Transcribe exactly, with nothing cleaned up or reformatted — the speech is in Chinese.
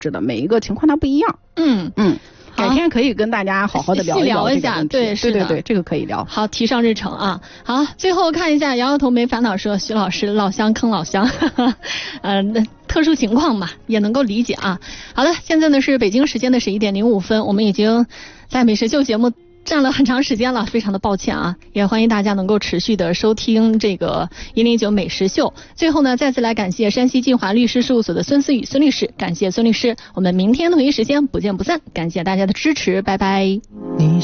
的，每一个情况它不一样。 嗯嗯。改天可以跟大家好好的聊一聊一下，对， 对对对，这个可以聊。 好，提上日程啊。好，最后看一下，摇摇头没烦恼说，徐老师老乡坑老乡，呃，特殊情况嘛，也能够理解啊。好的，现在呢是北京时间的十一点零五分，我们已经在美食秀节目站了很长时间了，非常的抱歉啊，也欢迎大家能够持续的收听这个一零九美食秀。最后呢，再次来感谢山西晋华律师事务所的孙思雨孙律师，感谢孙律师，我们明天同一时间不见不散，感谢大家的支持，拜拜。